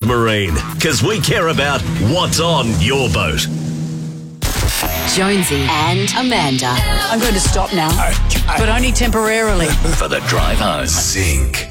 Marine, because we care about what's on your boat. Jonesy and Amanda. I'm going to stop now, but only temporarily. For the drive home. Zinc.